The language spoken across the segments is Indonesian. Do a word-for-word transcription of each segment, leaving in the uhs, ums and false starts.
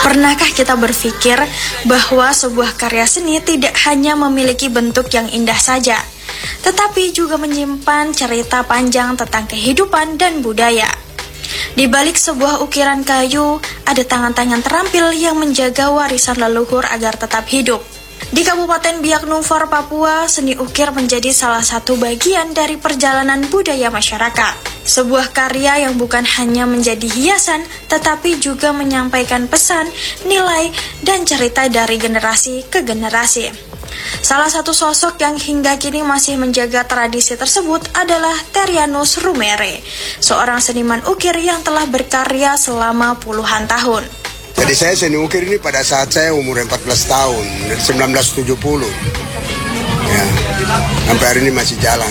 Pernahkah kita berpikir bahwa sebuah karya seni tidak hanya memiliki bentuk yang indah saja, tetapi juga menyimpan cerita panjang tentang kehidupan dan budaya? Di balik sebuah ukiran kayu, ada tangan-tangan terampil yang menjaga warisan leluhur agar tetap hidup. Di Kabupaten Biak Numfor, Papua, seni ukir menjadi salah satu bagian dari perjalanan budaya masyarakat. Sebuah karya yang bukan hanya menjadi hiasan, tetapi juga menyampaikan pesan, nilai, dan cerita dari generasi ke generasi. Salah satu sosok yang hingga kini masih menjaga tradisi tersebut adalah Terianus Rumere, seorang seniman ukir yang telah berkarya selama puluhan tahun. Jadi saya seni ukir ini pada saat saya umur empat belas tahun, dari seribu sembilan ratus tujuh puluh. Ya, sampai hari ini masih jalan.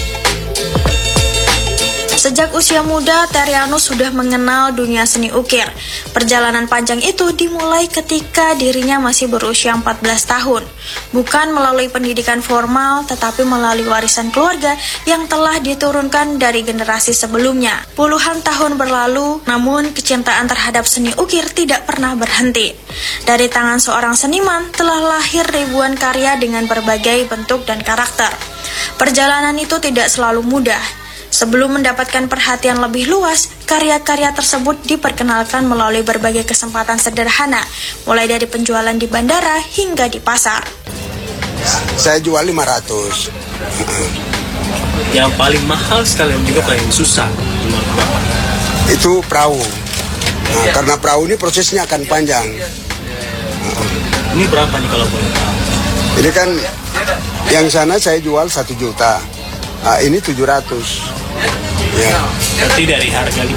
Sejak usia muda, Terianus sudah mengenal dunia seni ukir. Perjalanan panjang itu dimulai ketika dirinya masih berusia empat belas tahun. Bukan melalui pendidikan formal, tetapi melalui warisan keluarga yang telah diturunkan dari generasi sebelumnya. Puluhan tahun berlalu, namun kecintaan terhadap seni ukir tidak pernah berhenti. Dari tangan seorang seniman telah lahir ribuan karya dengan berbagai bentuk dan karakter. Perjalanan itu tidak selalu mudah. Sebelum mendapatkan perhatian lebih luas, karya-karya tersebut diperkenalkan melalui berbagai kesempatan sederhana, mulai dari penjualan di bandara hingga di pasar. Saya jual lima ratus. Yang paling mahal sekali dan juga paling susah itu perahu. Nah, karena perahu ini prosesnya akan panjang. Ini berapa nih kalau boleh tahu? Ini kan yang sana saya jual satu juta. Nah, ini tujuh ratus. Ya. Berarti dari harga lima